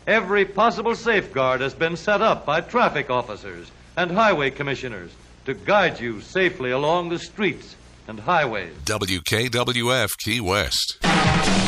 Every possible safeguard has been set up by traffic officers and highway commissioners to guide you safely along the streets and highways. WKWF Key West.